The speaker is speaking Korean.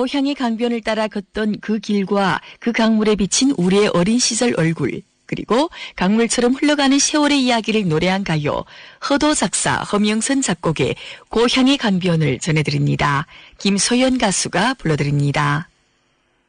고향의 강변을 따라 걷던 그 길과 그 강물에 비친 우리의 어린 시절 얼굴, 그리고 강물처럼 흘러가는 세월의 이야기를 노래한 가요, 허도 작사, 허명선 작곡의 고향의 강변을 전해드립니다. 김소연 가수가 불러드립니다.